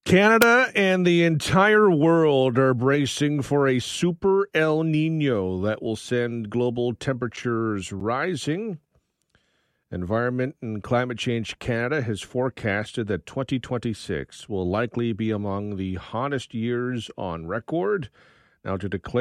Canada and the entire world are bracing for a super El Nino that will send global temperatures rising. Environment and Climate Change Canada has forecasted that 2026 will likely be among the hottest years on record. Now, to declare